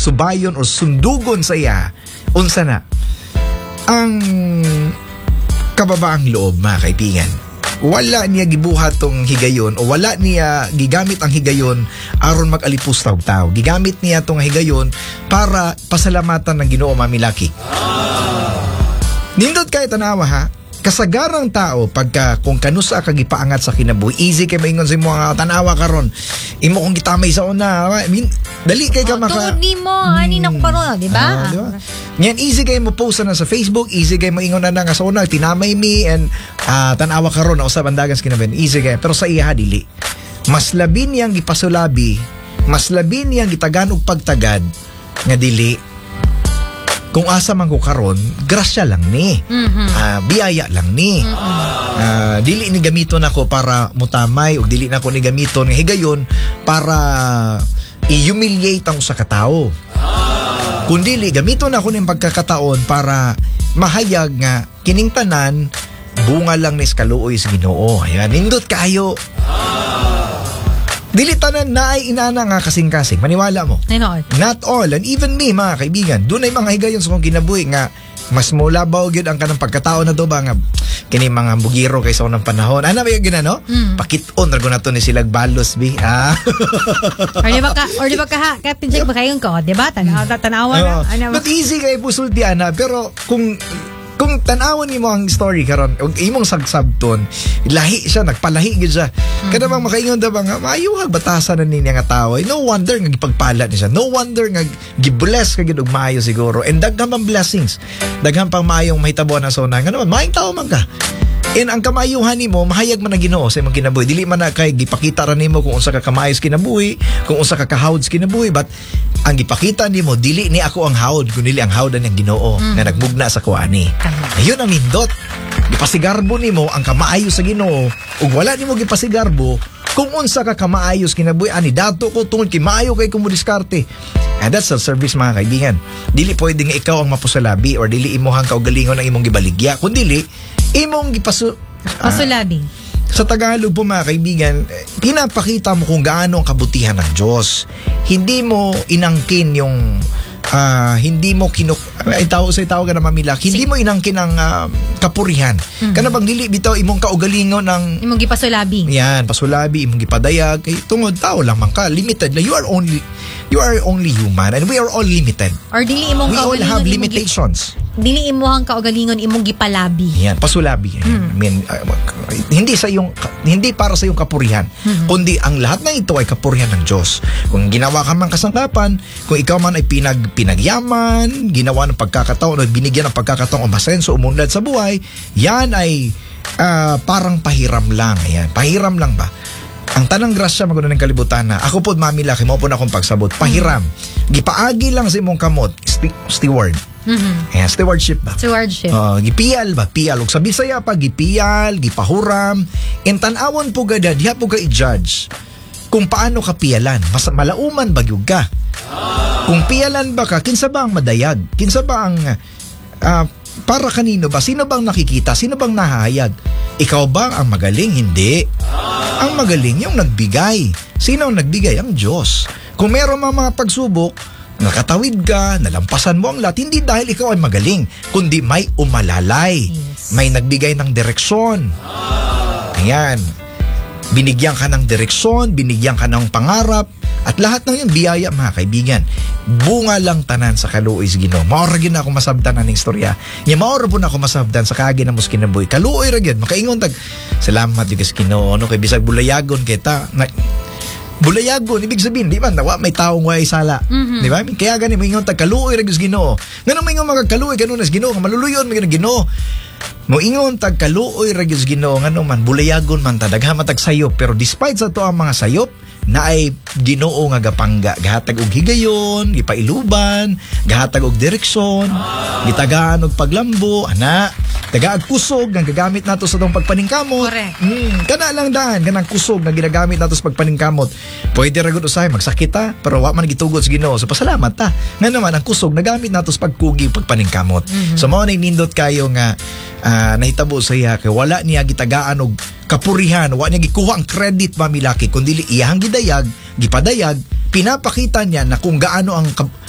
subayon o sundugon sa iya, unsa na ang kababaang loob, mga kaibigan. Wala niya gibuhat tong higayon o wala niya gigamit ang higayon aron mag-alipustaw tao. Gigamit niya tong higayon para pasalamatan ng Ginoo mamilaki. Nindot kay tanawa ha, kasagarang tao pagka kung kanusa ka gipaangat sa kinabuhi, easy kay maingon sa mga tanawa karon. Imo kung gitamay sa una, dali kay ka maka tungod nimo ani na ko karon, di ba? Diba? Ngayon easy kay mo post na sa Facebook, easy kay mo ingon na nga sa una tinamay mi and tanawa karon na usab ang dagas kinaben. Easy kay pero sa iya dili. Mas labi niyang gipasulabi, mas labi niyang gitagan og pagtagad nga dili. Kung asa man ko karon, grasya lang ni. Biyaya lang ni. Dili ni gamiton ako para mutamay o dili na ko ni gamiton nga higayon para i-humiliate ang usa ka tawo. Kundi gamiton ako ning pagkakataon para mahayag nga kining tanan bunga lang ni kaluoy sa Ginoo. Ayan, nindot kayo. Dili tanan na ay inana nga kasing-kasing. Maniwala mo. Not all. And even me, mga kaibigan, doon ay mga higayon sa kong kinabuhi nga mas mulabaw yun ang kanang pagkatao na do ba nga kini mga bugiro kaysa unang panahon. Ano ba yung ginano? Pakit-on rago na to ni silag balos bi. Or di ba ka ha? Katinjek ba kayong ko? Di ba? Tanawa na. But easy kay pusulti ana. Pero kung tanawan nimo ang story karon og imong sagsabton, lahi siya, nagpalahi gyud siya. Kada bang makaingon da ba nga maayuhag batasan na niya nga tawo. No wonder nga gipagpala ni siya. No wonder nga gibless ka gyud og maayo siguro. And daghang pang blessings. Daghang pang maayong mahitabo na sona. Nga naman maayong tawo man ka. And ang kamayuhan nimo mahayag man na Ginoo sa imong kinabuhi. Dili man na kay gipakita ra nimo kung unsa ka kamayos kinabuhi, kung unsa ka kahawds kinabuhi, but ang gipakita nimo dili ni ako ang hawd, kundi ang hawdan ng Ginoo nga nagbugna sa kuani. Ayun ang nindot. Gipasigarbo nimo ang kamaayo sa Ginoo ug wala nimo gipasigarbo kung unsa ka kamaayos kinabuhi ani dato ko tungod kay maayo kay kumo diskarte. And that's a service, mga kaibigan. Dili pwedeng ikaw ang mapusalabi or dili imuhang kaugalingon ang imong gibaligya, kundi imong pasulabi. Sa Tagalog po, mga kaibigan, pinapakita mo kung gaano ang kabutihan ng Diyos. Hindi mo inangkin yung hindi mo tawag ka na mamilak, hindi mo inangkin ang kapurihan. Kana bang dili bitaw imong kaugalingon ng imong gipasulabi. Yan, pasulabi, imong gipadayag kay tungod tao lamang ka, limited. You are only human and we are all limited. Or dili imong we all have limitations. Dili imuhang kaugalingon imong gipalabi. Yan, pasulabi. I mean, hindi para sa iyong kapurihan, kundi ang lahat ng ito ay kapurihan ng Diyos. Kung ginawa ka man kasangkapan, kung ikaw man ay pinagyaman, ginawa ng pagkakataon o binigyan ng pagkakataon o masenso, umunlad sa buhay, yan ay parang pahiram lang. Ayan, pahiram lang ba? Ang tanang grasya maguna ng kalibutan na ako po mamilaki mo po na akong pagsabot, pahiram. Gipaagi lang sa imong kamot, steward. Ayan, stewardship ba? Stewardship. Gipiyal ba? Piyal. O sa Bisaya pa, gipiyal, gipahuram. And tanawon po gada, diha po ka i-judge kung paano ka piyalan. Mas malauman ba gyud ka? Kung piyalan ba ka, kinsa ba ang madayag? Kinsa ba ang para kanino ba? Sino bang nakikita? Sino bang nahahayag? Ikaw ba ang magaling? Hindi. Ang magaling yung nagbigay. Sino ang nagbigay? Ang Diyos. Kung meron mga pagsubok, nakatawid ka, nalampasan mo ang lahat, hindi dahil ikaw ay magaling, kundi may umalalay. Yes. May nagbigay ng direksyon. Ayan. Binigyan ka ng direksyon, binigyan ka ng pangarap, at lahat ng yun, biyaya, mga kaibigan. Bunga lang tanan sa kaluoy sa Ginoo. Maora gyud na ako masabdan aning istorya. Nya maora po na ako masabdan sa kaagi na mos kinabuhi. Kaluoy ra gyud, makaingon tag salamat gyud sa Ginoo, no, kay bisag bulayagon kita. Bulayagon, ibig sabihin, di ba, nawa may taong way sala. Di ba? Kaya gani, may ingon tag kaluoy ra gyud sa Ginoo. Ngano may ingon mga kaluoy kanon sa Ginoo, maluluyon may Ginoo. Mo ingon tag kaluoy ra gyud sa Ginoo, ngano man bulayagon man ta daghan matag sayop, pero despite sa to ang mga sayop na ay Ginoo nga gapangga, gahatag og higayon, gipailuban, gahatag og direksyon, gitagaan og paglambo, ana, tagaag kusog nga gagamit nato sa tong pagpaningkamot. Kana lang daan, kanang kusog nga ginagamit nato sa pagpaningkamot. Pwede ra gud usay magsakit ta, pero wa man gitugod sa Ginoo. So pasalamat ta. Nga naman ang kusog nagamit nato sa pagkugi, pagpaningkamot. So mao nay nindot kayo nga nahitabo sa iya kay wala niya gitagaan og kapurihan, wa niya gikuha ang credit mamilaki kundi iyang gidayag, gipadayag, pinapakita niya na kung gaano ang